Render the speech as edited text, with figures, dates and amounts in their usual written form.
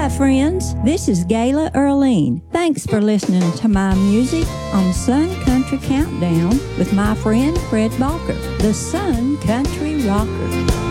Hi, friends. This is Gayla Earline. Thanks for listening to my music on Sun Country Countdown with my friend Fred Balker, the Sun Country Rocker.